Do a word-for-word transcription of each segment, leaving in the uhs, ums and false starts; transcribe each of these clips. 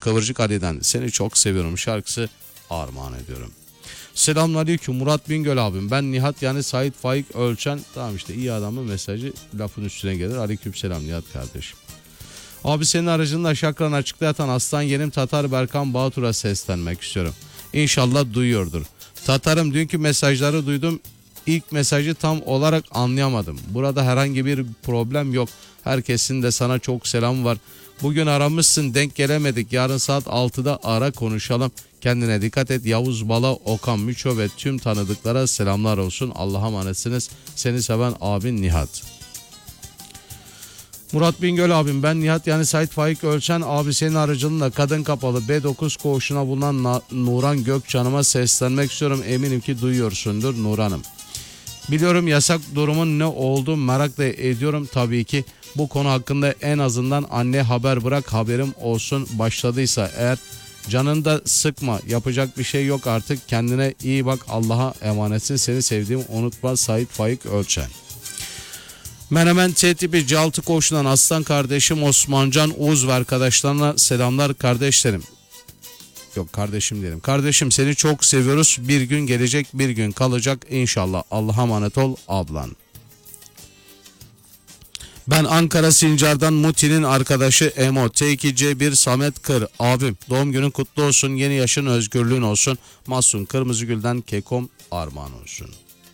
Kıvırcık Ali'den Seni Çok Seviyorum şarkısı armağan ediyorum. Selamünaleyküm Murat Bingöl abim. Ben Nihat yani Sait Faik Ölçen. Tamam işte iyi adamın mesajı lafın üstüne gelir. Aleykümselam Nihat kardeşim. Abi senin aracınla Şakran açıkta yatan Aslan Yenim Tatar Berkan Bağtur'a seslenmek istiyorum. İnşallah duyuyordur. Tatarım dünkü mesajları duydum. İlk mesajı tam olarak anlayamadım. Burada herhangi bir problem yok. Herkesin de sana çok selam var. Bugün aramışsın denk gelemedik. Yarın saat altıda ara konuşalım. Kendine dikkat et. Yavuz Bala, Okan Miço ve tüm tanıdıklara selamlar olsun. Allah'a emanetsiniz. Seni seven abin Nihat. Murat Bingöl abim ben Nihat yani Sait Faik Ölçen abi senin aracılığında Kadın Kapalı B dokuz koğuşuna bulunan Nuran Gökçan'ıma seslenmek istiyorum. Eminim ki duyuyorsundur Nuran'ım. Biliyorum yasak durumun ne olduğu merak da ediyorum tabii ki. Bu konu hakkında en azından anne haber bırak haberim olsun başladıysa eğer canını da sıkma yapacak bir şey yok artık kendine iyi bak Allah'a emanetsin seni sevdiğim unutma Sait Faik Ölçen. Menemen T tipi C altı koğuşundan aslan kardeşim Osmancan Uğuz ve arkadaşlarına selamlar kardeşlerim. Yok kardeşim diyelim. Kardeşim seni çok seviyoruz. Bir gün gelecek bir gün kalacak inşallah. Allah'a emanet ol ablan. Ben Ankara Sincar'dan Muti'nin arkadaşı Emo T iki C bir Samet Kır. Abim doğum günün kutlu olsun. Yeni yaşın özgürlüğün olsun. Mahsun Kırmızıgül'den Kekom armağan olsun.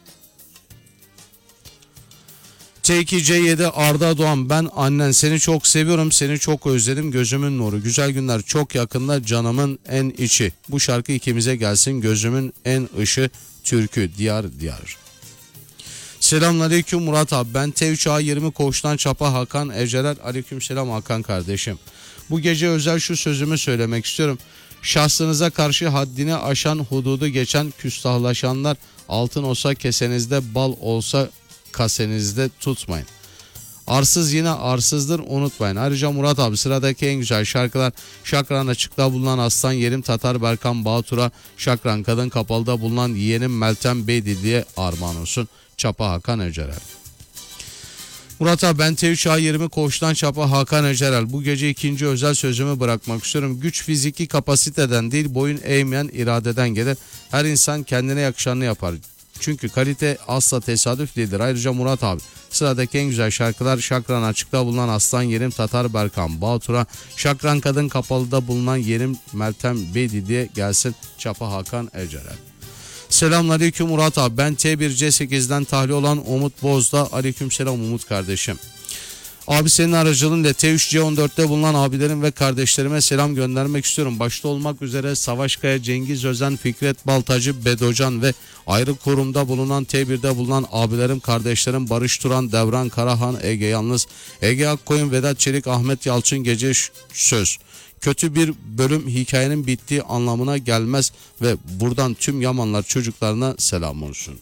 T iki C yedi Arda Doğan ben annen seni çok seviyorum seni çok özledim gözümün nuru güzel günler çok yakında canımın en içi bu şarkı ikimize gelsin gözümün en ışı türkü diyar diyar. Selamünaleyküm Murat abi ben T üç A yirmi koğuştan Çapa Hakan Eceler aleykümselam Hakan kardeşim. Bu gece özel şu sözümü söylemek istiyorum. Şahsınıza karşı haddini aşan hududu geçen küstahlaşanlar altın olsa kesenizde bal olsa kasenizde tutmayın. Arsız yine arsızdır unutmayın. Ayrıca Murat abi sıradaki en güzel şarkılar Şakran açıkta bulunan Aslan Yerim Tatar Berkan Bağtur'a Şakran Kadın Kapalı'da bulunan yeğenim Meltem Beydilli'ye armağan olsun. Çapa Hakan Öcerel. Murat abi ben T üç A yirmi koğuştan Çapa Hakan Öcerel. Bu gece ikinci özel sözümü bırakmak istiyorum. Güç fiziki kapasiteden değil boyun eğmeyen iradeden gelir. Her insan kendine yakışanını yapar. Çünkü kalite asla tesadüf değildir. Ayrıca Murat abi sıradaki en güzel şarkılar Şakran açıkta bulunan Aslan Yerim Tatar Berkan Bağtur'a Şakran Kadın Kapalı'da bulunan Yerim Meltem Beydilli'ye gelsin. Çapa Hakan Ecerel. Selamünaleyküm Murat abi ben T bir C sekizden tahliye olan Umut Bozda aleykümselam Umut kardeşim. Abi senin aracılığıyla T üç C on dörtte bulunan abilerim ve kardeşlerime selam göndermek istiyorum. Başta olmak üzere Savaşkaya, Cengiz Özen, Fikret Baltacı, Bedocan ve ayrı kurumda bulunan T birde bulunan abilerim, kardeşlerim Barış Turan, Devran Karahan, Ege Yalnız, Ege Akkoyun, Vedat Çelik, Ahmet Yalçın Gece Söz. Kötü bir bölüm hikayenin bittiği anlamına gelmez ve buradan tüm Yamanlar çocuklarına selam olsun.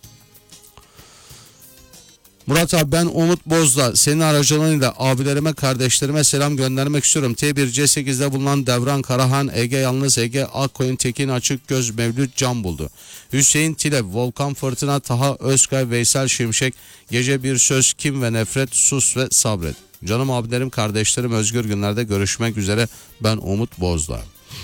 Murat abi ben Umut Bozda senin aracılığıyla abilerime kardeşlerime selam göndermek istiyorum. T bir C sekizde bulunan Devran Karahan, Ege Yalnız, Ege Akkoyun, Tekin Açıkgöz, Mevlüt Can buldu. Hüseyin Tile, Volkan Fırtına, Taha Özkay, Veysel Şimşek, Gece Bir Söz, Kim ve Nefret, Sus ve Sabret. Canım abilerim kardeşlerim özgür günlerde görüşmek üzere ben Umut Bozda.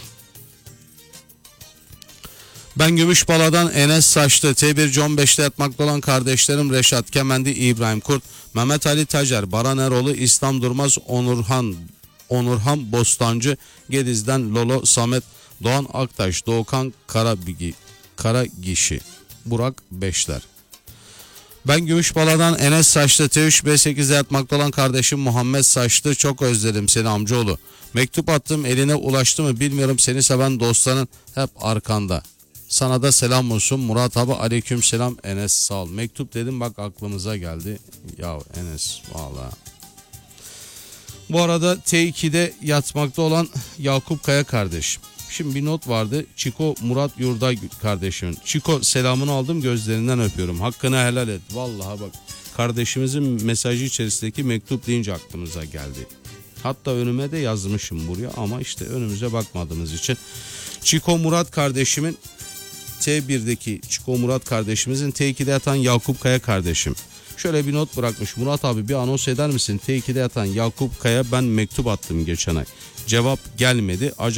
Ben Gümüşbala'dan Enes Saçlı, T bir C on beşte yatmakta olan kardeşlerim Reşat Kemendi, İbrahim Kurt, Mehmet Ali Tacer, Baran Eroğlu, İslam Durmaz, Onurhan, Onurhan Bostancı, Gediz'den Lolo Samet, Doğan Aktaş, Doğukan Karabigi, Karagişi, Burak Beşler. Ben Gümüşbala'dan Enes Saçlı, T üç B sekizde yatmakta olan kardeşim Muhammed Saçlı, çok özledim seni amcaoğlu. Mektup attım eline ulaştı mı bilmiyorum, seni seven dostların hep arkanda. Sana da selam olsun Murat abi aleyküm selam Enes sağ ol. Mektup dedim bak aklımıza geldi. Ya Enes valla. Bu arada T iki'de yatmakta olan Yakup Kaya kardeşim. Şimdi bir not vardı. Çiko Murat Yurday kardeşimin. Çiko selamını aldım gözlerinden öpüyorum. Hakkını helal et. Vallahi bak kardeşimizin mesajı içerisindeki mektup deyince aklımıza geldi. Hatta önüme de yazmışım buraya ama işte önümüze bakmadığımız için. Çiko Murat kardeşimin T bir'deki Çiko Murat kardeşimizin T iki'de yatan Yakup Kaya kardeşim. Şöyle bir not bırakmış. Murat abi bir anons eder misin? T iki'de yatan Yakup Kaya ben mektup attım geçen ay. Cevap gelmedi. Acaba